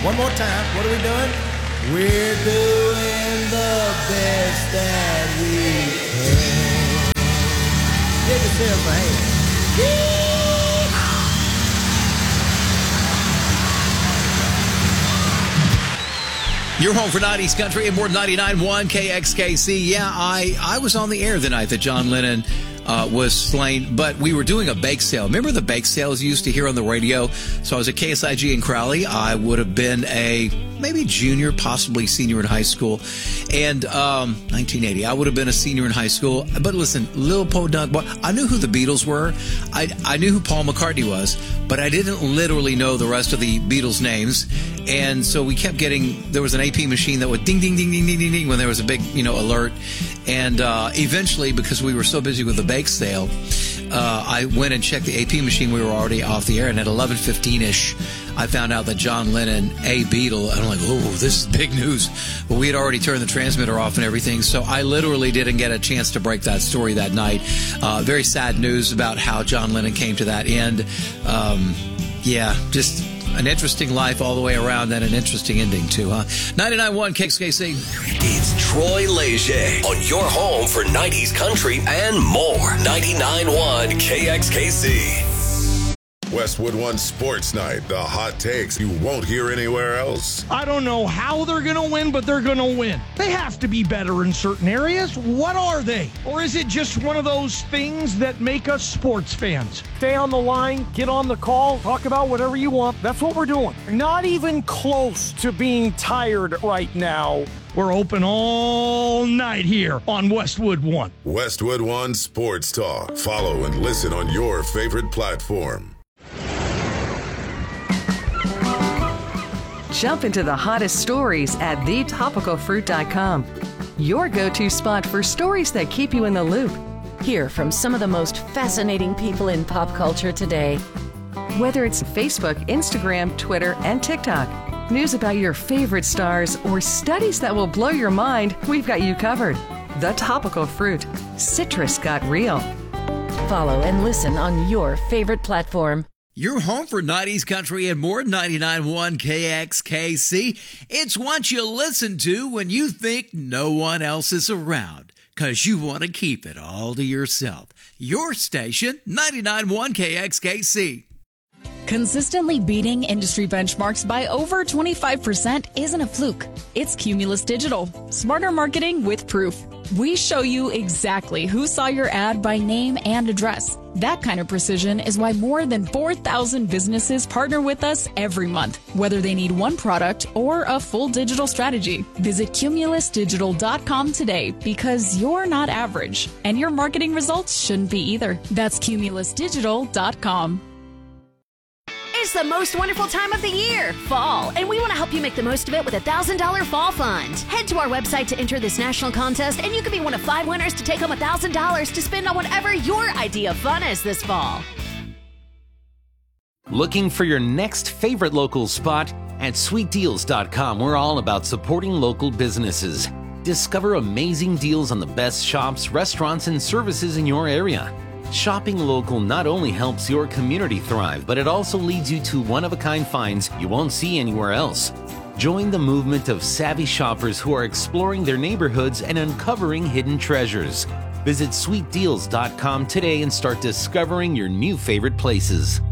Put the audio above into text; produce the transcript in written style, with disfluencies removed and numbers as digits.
One more time. What are we doing? We're doing the best that we can. Give yourself a hand. You're home for 90s country and more 99.1 KXKC. Yeah, I was on the air the night that John Lennon was slain, but we were doing a bake sale. Remember the bake sales you used to hear on the radio? So I was at KSIG in Crowley. I would have been a maybe junior, possibly senior in high school. And 1980, I would have been a senior in high school. But listen, Lil Podunk, I knew who the Beatles were. I knew who Paul McCartney was, but I didn't literally know the rest of the Beatles' names. And so we kept getting, there was an AP machine that would ding, ding, ding, ding, ding, ding, ding when there was a big, alert. And eventually, because we were so busy with the bake sale, I went and checked the AP machine. We were already off the air, and at 11:15-ish, I found out that John Lennon, a Beatle, and I'm like, oh, this is big news. But we had already turned the transmitter off and everything, so I literally didn't get a chance to break that story that night. Very sad news about how John Lennon came to that end. Just an interesting life all the way around and an interesting ending, too, huh? 99.1 KXKC. It's Troy Leger on your home for 90s country and more. 99.1 KXKC. Westwood One Sports Night. The hot takes you won't hear anywhere else. I don't know how they're going to win, but they're going to win. They have to be better in certain areas. What are they? Or is it just one of those things that make us sports fans? Stay on the line, get on the call, talk about whatever you want. That's what we're doing. Not even close to being tired right now. We're open all night here on Westwood One. Westwood One Sports Talk. Follow and listen on your favorite platform. Jump into the hottest stories at thetopicalfruit.com. Your go-to spot for stories that keep you in the loop. Hear from some of the most fascinating people in pop culture today. Whether it's Facebook, Instagram, Twitter, and TikTok, news about your favorite stars, or studies that will blow your mind, we've got you covered. The Topical Fruit. Citrus got real. Follow and listen on your favorite platform. You're home for 90s country and more. 99.1 KXKC. It's what you listen to when you think no one else is around, because you want to keep it all to yourself. Your station, 99.1 KXKC. Consistently beating industry benchmarks by over 25% isn't a fluke. It's Cumulus Digital. Smarter marketing with proof. We show you exactly who saw your ad by name and address. That kind of precision is why more than 4,000 businesses partner with us every month, whether they need one product or a full digital strategy. Visit cumulusdigital.com today, because you're not average, and your marketing results shouldn't be either. That's cumulusdigital.com. It's the most wonderful time of the year, fall, and we want to help you make the most of it with a $1,000 fall fund. Head to our website to enter this national contest, and you could be one of 5 winners to take home $1,000 to spend on whatever your idea of fun is this fall. Looking for your next favorite local spot? At sweetdeals.com, we're all about supporting local businesses. Discover amazing deals on the best shops, restaurants, and services in your area. Shopping local not only helps your community thrive, but it also leads you to one-of-a-kind finds you won't see anywhere else. Join the movement of savvy shoppers who are exploring their neighborhoods and uncovering hidden treasures. Visit sweetdeals.com today and start discovering your new favorite places.